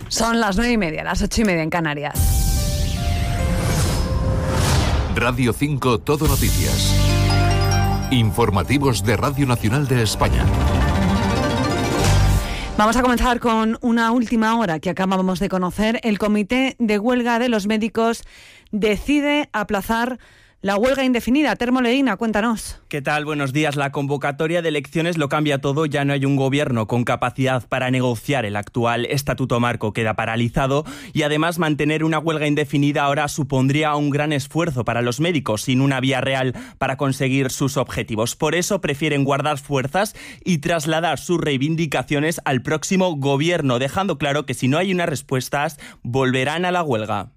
Son las 9:30, las 8:30 en Canarias. Radio 5 Todo Noticias. Informativos de Radio Nacional de España. Vamos a comenzar con una última hora que acabamos de conocer. El Comité de Huelga de los Médicos decide aplazar la huelga indefinida. Termo Leína, cuéntanos. ¿Qué tal? Buenos días. La convocatoria de elecciones lo cambia todo. Ya no hay un gobierno con capacidad para negociar. El actual estatuto marco queda paralizado y además mantener una huelga indefinida ahora supondría un gran esfuerzo para los médicos sin una vía real para conseguir sus objetivos. Por eso prefieren guardar fuerzas y trasladar sus reivindicaciones al próximo gobierno, dejando claro que si no hay unas respuestas volverán a la huelga.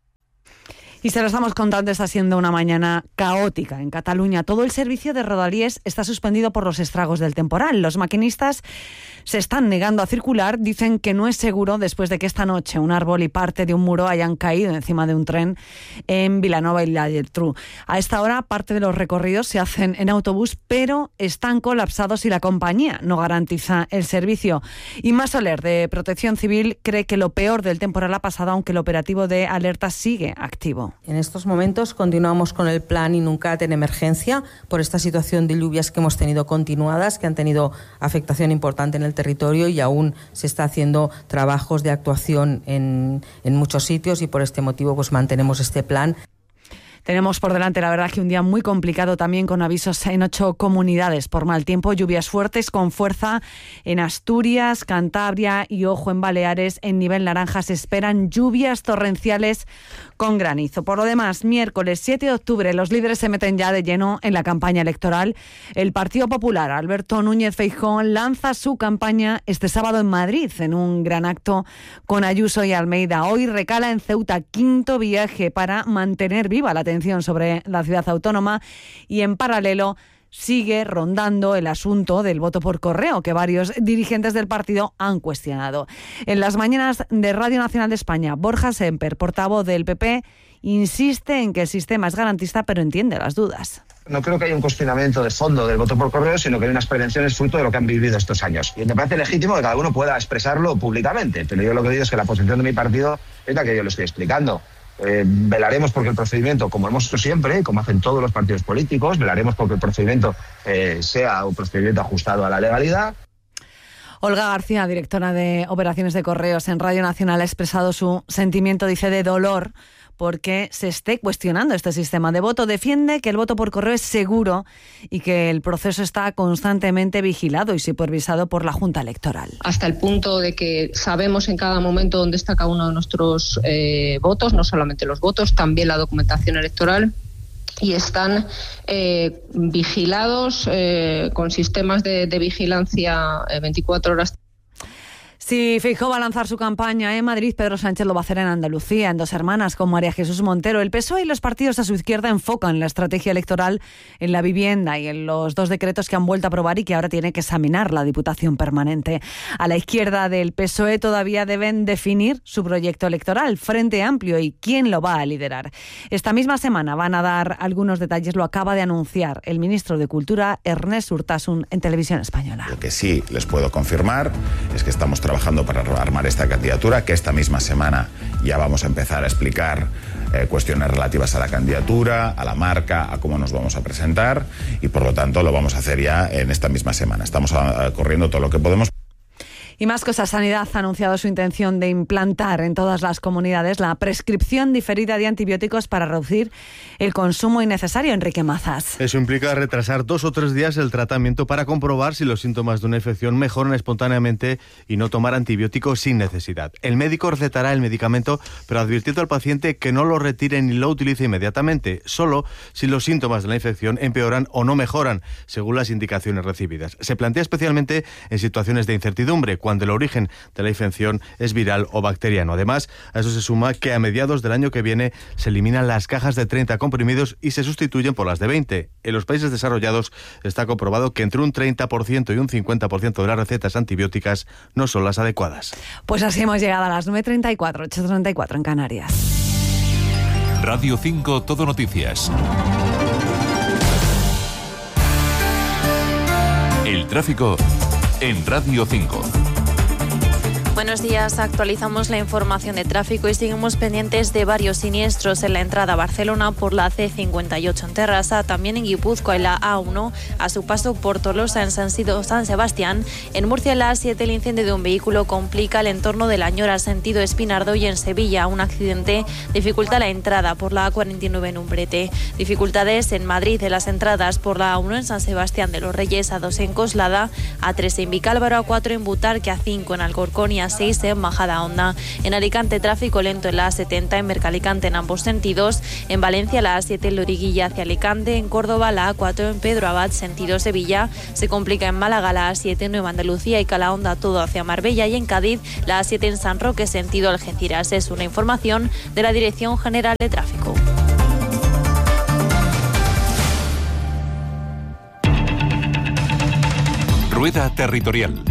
Y se lo estamos contando, está siendo una mañana caótica en Cataluña. Todo el servicio de Rodalies está suspendido por los estragos del temporal. Los maquinistas se están negando a circular, dicen que no es seguro después de que esta noche un árbol y parte de un muro hayan caído encima de un tren en Vilanova y la Geltrú. A esta hora parte de los recorridos se hacen en autobús, pero están colapsados y la compañía no garantiza el servicio. Inma Soler, de Protección Civil, cree que lo peor del temporal ha pasado, aunque el operativo de alerta sigue activo. En estos momentos continuamos con el plan Inuncat en emergencia por esta situación de lluvias que hemos tenido continuadas, que han tenido afectación importante en el territorio y aún se está haciendo trabajos de actuación en muchos sitios y por este motivo pues mantenemos este plan. Tenemos por delante, la verdad, que un día muy complicado también, con avisos en 8 comunidades por mal tiempo, lluvias fuertes con fuerza en Asturias, Cantabria y, ojo, en Baleares. En nivel naranja se esperan lluvias torrenciales con granizo. Por lo demás, miércoles 7 de octubre, los líderes se meten ya de lleno en la campaña electoral. El Partido Popular, Alberto Núñez Feijóo, lanza su campaña este sábado en Madrid, en un gran acto con Ayuso y Almeida. Hoy recala en Ceuta, quinto viaje para mantener viva la atención sobre la ciudad autónoma, y en paralelo sigue rondando el asunto del voto por correo, que varios dirigentes del partido han cuestionado. En las mañanas de Radio Nacional de España, Borja Semper, portavoz del PP, insiste en que el sistema es garantista, pero entiende las dudas. No creo que haya un cuestionamiento de fondo del voto por correo, sino que hay unas prevenciones fruto de lo que han vivido estos años. Y me parece legítimo que cada uno pueda expresarlo públicamente, pero yo lo que digo es que la posición de mi partido es la que yo le estoy explicando. Velaremos porque el procedimiento, como hemos hecho siempre, como hacen todos los partidos políticos, velaremos porque el procedimiento sea un procedimiento ajustado a la legalidad. Olga García, directora de Operaciones de Correos en Radio Nacional, ha expresado su sentimiento, dice, de dolor porque se esté cuestionando este sistema de voto. Defiende que el voto por correo es seguro y que el proceso está constantemente vigilado y supervisado por la Junta Electoral. Hasta el punto de que sabemos en cada momento dónde está cada uno de nuestros votos, no solamente los votos, también la documentación electoral. Y están vigilados con sistemas de vigilancia 24 horas. Si Feijóo va a lanzar su campaña en Madrid, Pedro Sánchez lo va a hacer en Andalucía, en Dos Hermanas, con María Jesús Montero. El PSOE y los partidos a su izquierda enfocan la estrategia electoral en la vivienda y en los 2 decretos que han vuelto a aprobar y que ahora tiene que examinar la Diputación Permanente. A la izquierda del PSOE todavía deben definir su proyecto electoral, Frente Amplio, y quién lo va a liderar. Esta misma semana van a dar algunos detalles, lo acaba de anunciar el ministro de Cultura, Ernest Urtasun, en Televisión Española. Lo que sí les puedo confirmar es que estamos trabajando para armar esta candidatura, que esta misma semana ya vamos a empezar a explicar cuestiones relativas a la candidatura, a la marca, a cómo nos vamos a presentar, y por lo tanto lo vamos a hacer ya en esta misma semana. Estamos corriendo todo lo que podemos. Y más cosas. Sanidad ha anunciado su intención de implantar en todas las comunidades la prescripción diferida de antibióticos para reducir el consumo innecesario. Enrique Mazas. Eso implica retrasar 2 o 3 días el tratamiento para comprobar si los síntomas de una infección mejoran espontáneamente y no tomar antibióticos sin necesidad. El médico recetará el medicamento, pero advirtiendo al paciente que no lo retire ni lo utilice inmediatamente, solo si los síntomas de la infección empeoran o no mejoran, según las indicaciones recibidas. Se plantea especialmente en situaciones de incertidumbre, cuando el origen de la infección es viral o bacteriano. Además, a eso se suma que a mediados del año que viene se eliminan las cajas de 30 comprimidos y se sustituyen por las de 20. En los países desarrollados está comprobado que entre un 30% y un 50% de las recetas antibióticas no son las adecuadas. Pues así hemos llegado a las 9:34, 8:34 en Canarias. Radio 5 Todo Noticias. El tráfico en Radio 5. Buenos días, actualizamos la información de tráfico y seguimos pendientes de varios siniestros en la entrada a Barcelona por la C58 en Terrassa, también en Guipúzcoa y la A1 a su paso por Tolosa en San Sebastián. En Murcia, la A7, el incendio de un vehículo complica el entorno de La Ñora sentido Espinardo, y en Sevilla un accidente dificulta la entrada por la A49 en Umbrete. Dificultades en Madrid de las entradas por la A1 en San Sebastián de los Reyes, A2 en Coslada, A3 en Vicálvaro, A4 en Butarque, A5 en Alcorcón y A6 en Majadahonda. En Alicante, tráfico lento en la A70 en Mercalicante en ambos sentidos. En Valencia, la A7 en Loriguilla hacia Alicante. En Córdoba, la A4 en Pedro Abad sentido Sevilla. Se complica en Málaga la A7 en Nueva Andalucía y Calahonda todo hacia Marbella. Y en Cádiz, la A7 en San Roque sentido Algeciras. Es una información de la Dirección General de Tráfico. Rueda Territorial.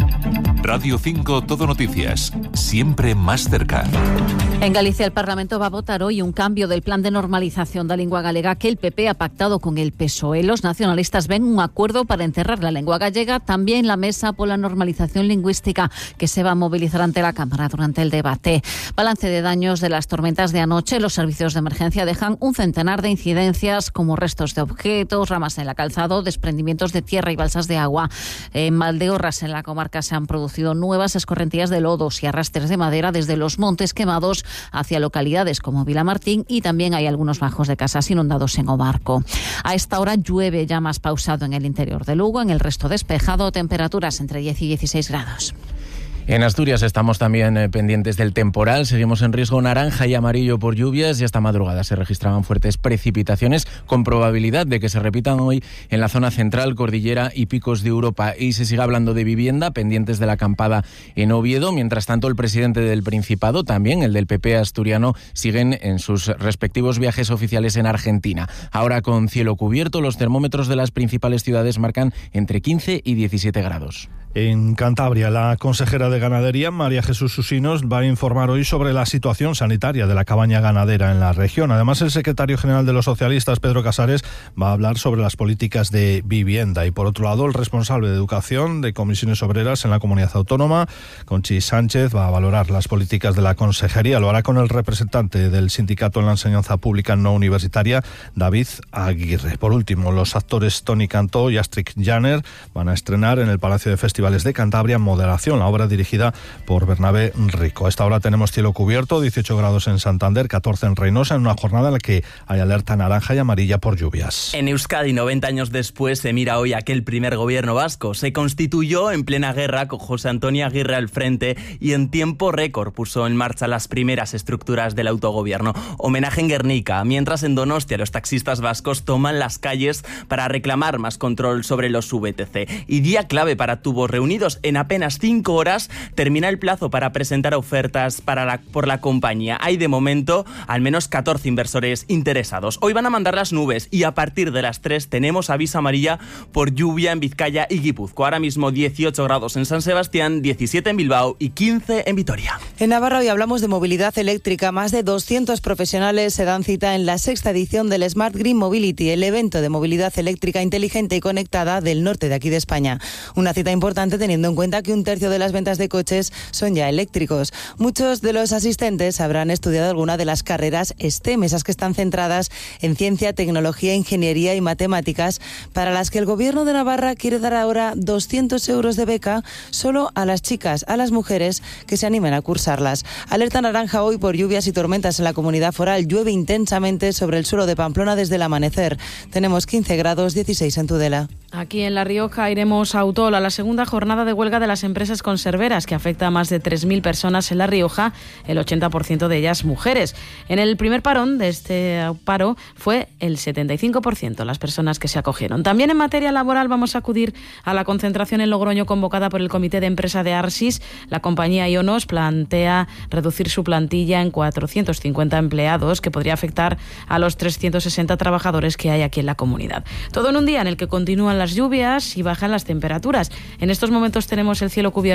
Radio 5 Todo Noticias, siempre más cerca. En Galicia, el Parlamento va a votar hoy un cambio del plan de normalización da lingua galega que el PP ha pactado con el PSOE. Los nacionalistas ven un acuerdo para enterrar la lengua gallega, también la mesa por la normalización lingüística, que se va a movilizar ante la Cámara durante el debate. Balance de daños de las tormentas de anoche. Los servicios de emergencia dejan un centenar de incidencias, como restos de objetos, ramas en la calzada, desprendimientos de tierra y balsas de agua. En Valdeorras, en la comarca, se han producido nuevas escorrentías de lodos y arrastres de madera desde los montes quemados hacia localidades como Vilamartín, y también hay algunos bajos de casas inundados en Obarco. A esta hora llueve ya más pausado en el interior de Lugo, en el resto despejado, temperaturas entre 10 y 16 grados. En Asturias estamos también pendientes del temporal. Seguimos en riesgo naranja y amarillo por lluvias, y esta madrugada se registraban fuertes precipitaciones con probabilidad de que se repitan hoy en la zona central, cordillera y picos de Europa. Y se sigue hablando de vivienda, pendientes de la acampada en Oviedo. Mientras tanto, el presidente del Principado, también el del PP asturiano, siguen en sus respectivos viajes oficiales en Argentina. Ahora, con cielo cubierto, los termómetros de las principales ciudades marcan entre 15 y 17 grados. En Cantabria, la consejera de Ganadería, María Jesús Susinos, va a informar hoy sobre la situación sanitaria de la cabaña ganadera en la región. Además, el secretario general de los socialistas, Pedro Casares, va a hablar sobre las políticas de vivienda. Y por otro lado, el responsable de Educación de Comisiones Obreras en la Comunidad Autónoma, Conchi Sánchez, va a valorar las políticas de la consejería. Lo hará con el representante del sindicato en la enseñanza pública no universitaria, David Aguirre. Por último, los actores Toni Cantó y Astrid Janer van a estrenar en el Palacio de Festivales de Cantabria Moderación, la obra dirigida por Bernabé Rico. A esta hora tenemos cielo cubierto, 18 grados en Santander, 14 en Reynosa, en una jornada en la que hay alerta naranja y amarilla por lluvias. En Euskadi, 90 años después, se mira hoy aquel primer gobierno vasco. Se constituyó en plena guerra con José Antonio Aguirre al frente y en tiempo récord puso en marcha las primeras estructuras del autogobierno. Homenaje en Guernica, mientras en Donostia los taxistas vascos toman las calles para reclamar más control sobre los VTC. Y día clave para tubos reunidos. En apenas 5 horas termina el plazo para presentar ofertas por la compañía. Hay de momento al menos 14 inversores interesados. Hoy van a mandar las nubes y a partir de las 3 tenemos aviso amarilla por lluvia en Vizcaya y Guipúzcoa. Ahora mismo 18 grados en San Sebastián, 17 en Bilbao y 15 en Vitoria. En Navarra hoy hablamos de movilidad eléctrica. Más de 200 profesionales se dan cita en la 6ª edición del Smart Green Mobility, el evento de movilidad eléctrica inteligente y conectada del norte de aquí de España. Una cita importante teniendo en cuenta que 1/3 de las ventas de coches son ya eléctricos. Muchos de los asistentes habrán estudiado alguna de las carreras STEM, esas que están centradas en ciencia, tecnología, ingeniería y matemáticas, para las que el Gobierno de Navarra quiere dar ahora 200 euros de beca solo a las chicas, a las mujeres que se animen a cursarlas. Alerta naranja hoy por lluvias y tormentas en la comunidad foral. Llueve intensamente sobre el suelo de Pamplona desde el amanecer. Tenemos 15 grados, 16 en Tudela. Aquí en La Rioja iremos a Autola, la segunda jornada de huelga de las empresas conserveras, que afecta a más de 3.000 personas en La Rioja, el 80% de ellas mujeres. En el primer parón de este paro fue el 75% las personas que se acogieron. También en materia laboral vamos a acudir a la concentración en Logroño convocada por el Comité de Empresa de Arsis. La compañía Ionos plantea reducir su plantilla en 450 empleados, que podría afectar a los 360 trabajadores que hay aquí en la comunidad. Todo en un día en el que continúan las lluvias y bajan las temperaturas. En estos momentos tenemos el cielo cubierto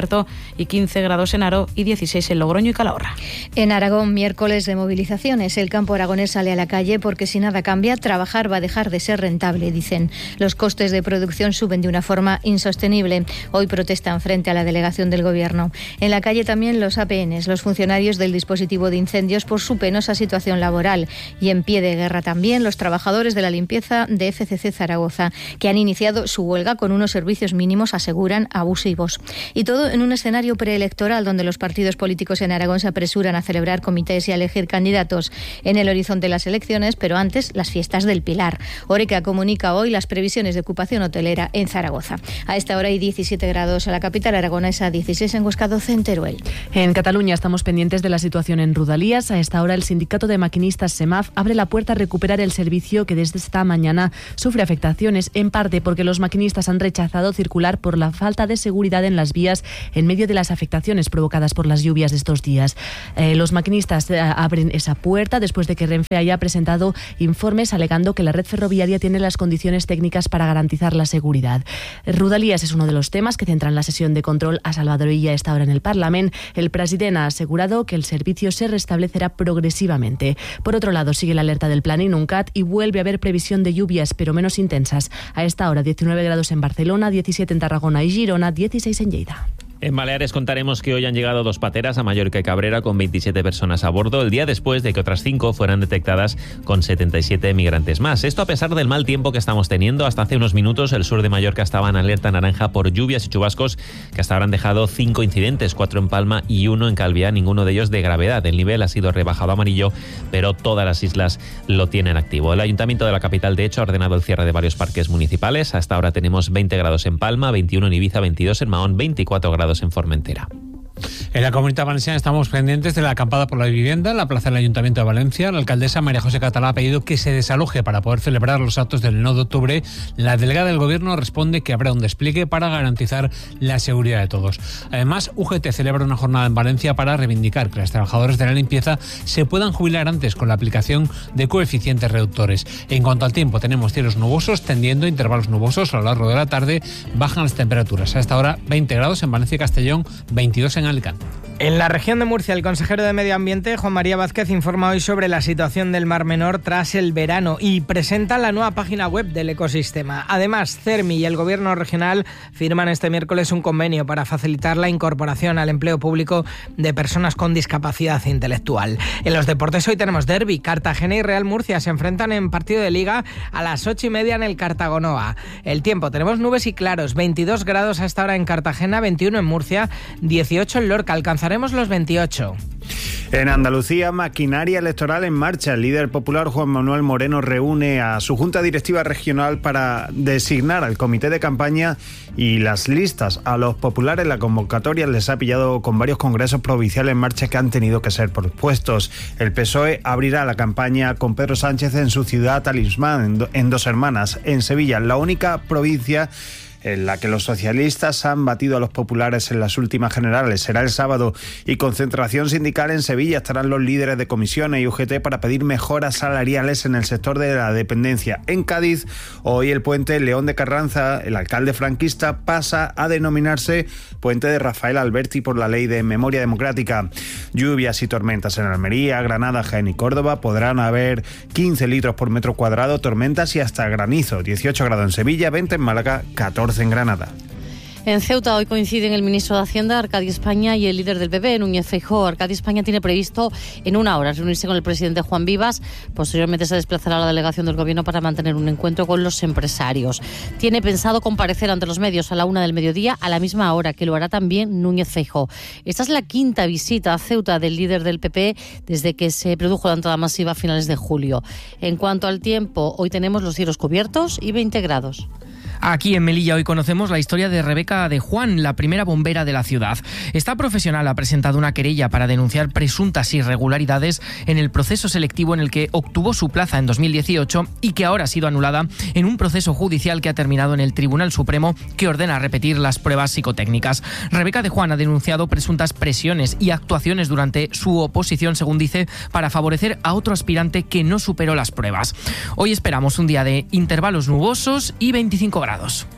y 15 grados en Haro y 16 en Logroño y Calahorra. En Aragón, miércoles de movilizaciones. El campo aragonés sale a la calle porque si nada cambia, trabajar va a dejar de ser rentable, dicen. Los costes de producción suben de una forma insostenible. Hoy protestan frente a la delegación del Gobierno. En la calle también los APNs, los funcionarios del dispositivo de incendios, por su penosa situación laboral. Y en pie de guerra también los trabajadores de la limpieza de FCC Zaragoza, que han iniciado su huelga con unos servicios mínimos, aseguran, abusivos. Y todo en un escenario preelectoral donde los partidos políticos en Aragón se apresuran a celebrar comités y a elegir candidatos. En el horizonte las elecciones, pero antes las fiestas del Pilar. Oreca comunica hoy las previsiones de ocupación hotelera en Zaragoza. A esta hora hay 17 grados en la capital aragonesa, 16 en Huesca, 12 en Teruel. En Cataluña estamos pendientes de la situación en Rodalies. A esta hora el sindicato de maquinistas SEMAF abre la puerta a recuperar el servicio que desde esta mañana sufre afectaciones, en parte porque los maquinistas han rechazado circular por la falta de seguridad en las vías en medio de las afectaciones provocadas por las lluvias de estos días. Los maquinistas abren esa puerta después de que Renfe haya presentado informes alegando que la red ferroviaria tiene las condiciones técnicas para garantizar la seguridad. Rodalies es uno de los temas que centran la sesión de control a Salvador Illa a esta hora en el Parlament. El presidente ha asegurado que el servicio se restablecerá progresivamente. Por otro lado, sigue la alerta del Plan Inuncat y vuelve a haber previsión de lluvias, pero menos intensas. A esta hora 19 grados en Barcelona, 17 en Tarragona y Girona, 16 en Lleida. En Baleares contaremos que hoy han llegado 2 pateras a Mallorca y Cabrera con 27 personas a bordo, el día después de que otras 5 fueran detectadas con 77 migrantes más. Esto a pesar del mal tiempo que estamos teniendo. Hasta hace unos minutos el sur de Mallorca estaba en alerta naranja por lluvias y chubascos que hasta ahora han dejado 5 incidentes, 4 en Palma y 1 en Calviá, ninguno de ellos de gravedad. El nivel ha sido rebajado a amarillo, pero todas las islas lo tienen activo. El Ayuntamiento de la capital, de hecho, ha ordenado el cierre de varios parques municipales. Hasta ahora tenemos 20 grados en Palma, 21 en Ibiza, 22 en Mahón, 24 grados en Formentera. En la Comunidad Valenciana estamos pendientes de la acampada por la vivienda en la plaza del Ayuntamiento de Valencia. La alcaldesa María José Catalá ha pedido que se desaloje para poder celebrar los actos del 9 de octubre. La delegada del Gobierno responde que habrá un despliegue para garantizar la seguridad de todos. Además, UGT celebra una jornada en Valencia para reivindicar que los trabajadores de la limpieza se puedan jubilar antes con la aplicación de coeficientes reductores. En cuanto al tiempo, tenemos cielos nubosos tendiendo a intervalos nubosos a lo largo de la tarde. Bajan las temperaturas. A esta hora 20 grados en Valencia y Castellón, 22 en Alicante. En la región de Murcia, el consejero de Medio Ambiente, Juan María Vázquez, informa hoy sobre la situación del Mar Menor tras el verano y presenta la nueva página web del ecosistema. Además, CERMI y el Gobierno regional firman este miércoles un convenio para facilitar la incorporación al empleo público de personas con discapacidad intelectual. En los deportes hoy tenemos derbi. Cartagena y Real Murcia se enfrentan en partido de Liga a las 8:30 en el Cartagonoa. El tiempo, tenemos nubes y claros, 22 grados a esta hora en Cartagena, 21 en Murcia, 18 en Lorca. Alcanzaremos los 28. En Andalucía, maquinaria electoral en marcha. El líder popular Juan Manuel Moreno reúne a su Junta Directiva Regional para designar al comité de campaña y las listas. A los populares la convocatoria les ha pillado con varios congresos provinciales en marcha que han tenido que ser pospuestos. El PSOE abrirá la campaña con Pedro Sánchez en su ciudad talismán, en Dos Hermanas, en Sevilla, la única provincia en la que los socialistas han batido a los populares en las últimas generales. Será el sábado y concentración sindical en Sevilla. Estarán los líderes de comisiones y UGT para pedir mejoras salariales en el sector de la dependencia. En Cádiz, hoy el puente León de Carranza, el alcalde franquista, pasa a denominarse Puente de Rafael Alberti por la Ley de Memoria Democrática. Lluvias y tormentas en Almería, Granada, Jaén y Córdoba. Podrán haber 15 litros por metro cuadrado, tormentas y hasta granizo. 18 grados en Sevilla, 20 en Málaga, 14 en Granada. En Ceuta hoy coinciden el ministro de Hacienda, Arcadio España, y el líder del PP, Núñez Feijóo. Arcadio España tiene previsto en una hora reunirse con el presidente Juan Vivas. Posteriormente se desplazará a la delegación del Gobierno para mantener un encuentro con los empresarios. Tiene pensado comparecer ante los medios a la 1 del mediodía, a la misma hora, que lo hará también Núñez Feijóo. Esta es la quinta visita a Ceuta del líder del PP desde que se produjo la entrada masiva a finales de julio. En cuanto al tiempo, hoy tenemos los cielos cubiertos y 20 grados. Aquí en Melilla hoy conocemos la historia de Rebeca de Juan, la primera bombera de la ciudad. Esta profesional ha presentado una querella para denunciar presuntas irregularidades en el proceso selectivo en el que obtuvo su plaza en 2018 y que ahora ha sido anulada en un proceso judicial que ha terminado en el Tribunal Supremo, que ordena repetir las pruebas psicotécnicas. Rebeca de Juan ha denunciado presuntas presiones y actuaciones durante su oposición, según dice, para favorecer a otro aspirante que no superó las pruebas. Hoy esperamos un día de intervalos nubosos y 25 grados.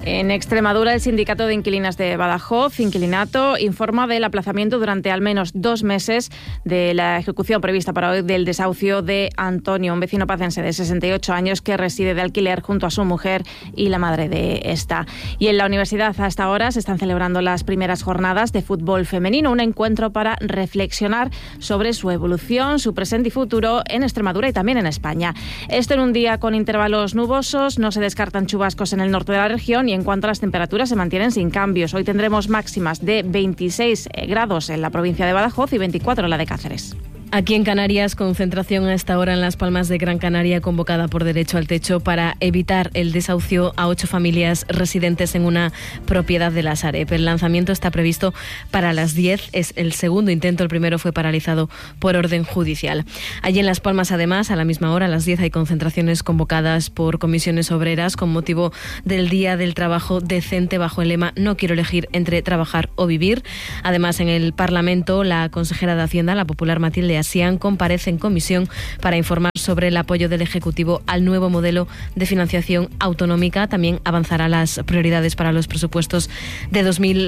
En Extremadura, el sindicato de inquilinas de Badajoz, Inquilinato, informa del aplazamiento durante al menos 2 meses de la ejecución prevista para hoy del desahucio de Antonio, un vecino pacense de 68 años que reside de alquiler junto a su mujer y la madre de esta. Y en la universidad hasta ahora se están celebrando las primeras jornadas de fútbol femenino, un encuentro para reflexionar sobre su evolución, su presente y futuro en Extremadura y también en España. Esto en un día con intervalos nubosos, no se descartan chubascos en el norte de la región y en cuanto a las temperaturas se mantienen sin cambios. Hoy tendremos máximas de 26 grados en la provincia de Badajoz y 24 en la de Cáceres. Aquí en Canarias, concentración a esta hora en Las Palmas de Gran Canaria convocada por Derecho al Techo para evitar el desahucio a 8 familias residentes en una propiedad de la Sareb. El lanzamiento está previsto para las 10. Es el segundo intento. El primero fue paralizado por orden judicial. Allí en Las Palmas, además, a la misma hora, a las 10, hay concentraciones convocadas por comisiones obreras con motivo del Día del Trabajo Decente bajo el lema "No quiero elegir entre trabajar o vivir". Además, en el Parlamento, la consejera de Hacienda, la popular Matilde Asián, comparece en comisión para informar sobre el apoyo del Ejecutivo al nuevo modelo de financiación autonómica. También avanzará las prioridades para los presupuestos de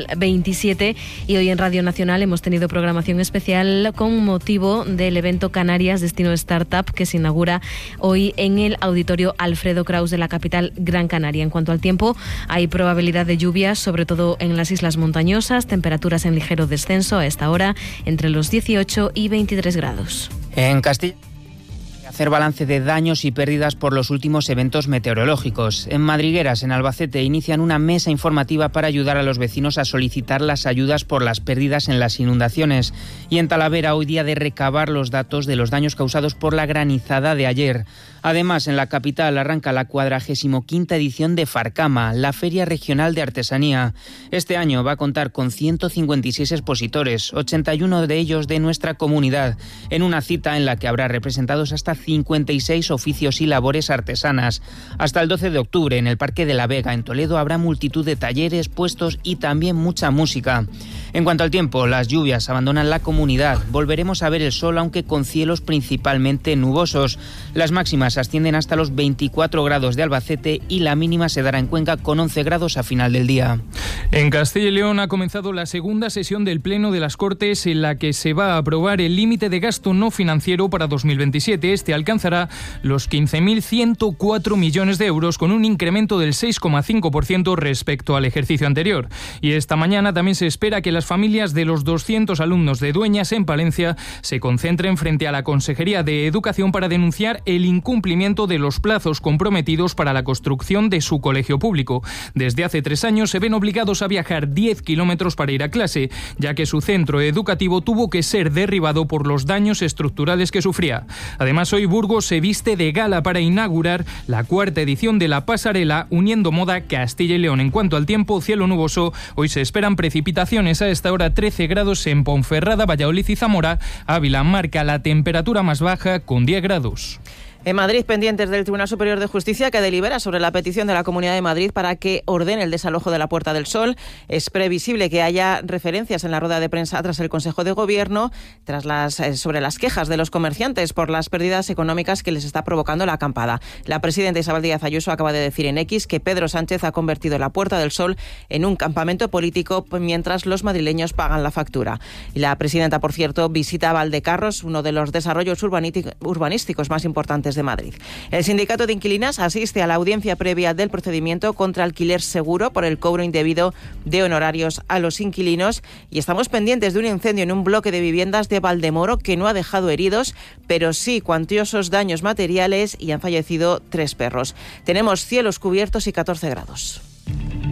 2027. Y hoy en Radio Nacional hemos tenido programación especial con motivo del evento Canarias Destino Startup, que se inaugura hoy en el Auditorio Alfredo Kraus de la capital Gran Canaria. En cuanto al tiempo, hay probabilidad de lluvias, sobre todo en las islas montañosas, temperaturas en ligero descenso a esta hora entre los 18 y 23 grados. En Castilla, hacer balance de daños y pérdidas por los últimos eventos meteorológicos. En Madrigueras, en Albacete, inician una mesa informativa para ayudar a los vecinos a solicitar las ayudas por las pérdidas en las inundaciones. Y en Talavera, hoy día de recabar los datos de los daños causados por la granizada de ayer. Además, en la capital arranca la 45ª edición de Farcama, la Feria Regional de Artesanía. Este año va a contar con 156 expositores, 81 de ellos de nuestra comunidad, en una cita en la que habrá representados hasta 56 oficios y labores artesanas. Hasta el 12 de octubre, en el Parque de la Vega, en Toledo, habrá multitud de talleres, puestos y también mucha música. En cuanto al tiempo, las lluvias abandonan la comunidad. Volveremos a ver el sol, aunque con cielos principalmente nubosos. Las máximas ascienden hasta los 24 grados de Albacete y la mínima se dará en Cuenca con 11 grados a final del día. En Castilla y León ha comenzado la segunda sesión del Pleno de las Cortes en la que se va a aprobar el límite de gasto no financiero para 2027. Este alcanzará los 15.104 millones de euros, con un incremento del 6,5% respecto al ejercicio anterior. Y esta mañana también se espera que las familias de los 200 alumnos de Dueñas en Palencia se concentren frente a la Consejería de Educación para denunciar el incumplimiento de los plazos comprometidos para la construcción de su colegio público. Desde hace 3 años se ven obligados a viajar 10 kilómetros para ir a clase, ya que su centro educativo tuvo que ser derribado por los daños estructurales que sufría. Además, hoy Burgos se viste de gala para inaugurar la 4ª edición de la pasarela Uniendo Moda Castilla y León. En cuanto al tiempo, cielo nuboso. Hoy se esperan precipitaciones. A esta hora 13 grados en Ponferrada, Valladolid y Zamora. Ávila marca la temperatura más baja con 10 grados. En Madrid, pendientes del Tribunal Superior de Justicia, que delibera sobre la petición de la Comunidad de Madrid para que ordene el desalojo de la Puerta del Sol. Es previsible que haya referencias en la rueda de prensa tras el Consejo de Gobierno sobre las quejas de los comerciantes por las pérdidas económicas que les está provocando la acampada. La presidenta Isabel Díaz Ayuso acaba de decir en X que Pedro Sánchez ha convertido la Puerta del Sol en un campamento político mientras los madrileños pagan la factura. Y la presidenta, por cierto, visita Valdecarros, uno de los desarrollos urbanísticos más importantes de Madrid. El sindicato de inquilinas asiste a la audiencia previa del procedimiento contra alquiler seguro por el cobro indebido de honorarios a los inquilinos, y estamos pendientes de un incendio en un bloque de viviendas de Valdemoro que no ha dejado heridos, pero sí cuantiosos daños materiales, y han fallecido 3 perros. Tenemos cielos cubiertos y 14 grados.